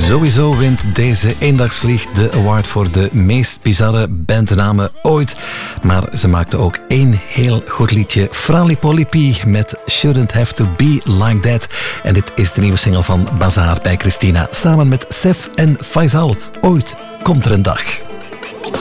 Sowieso wint deze eendagsvlieg de award voor de meest bizarre bandnamen ooit. Maar ze maakte ook één heel goed liedje. Frali Polipi met Shouldn't Have To Be Like That. En dit is de nieuwe single van Bazaar bij Christina. Samen met Sef en Faisal. Ooit komt er een dag.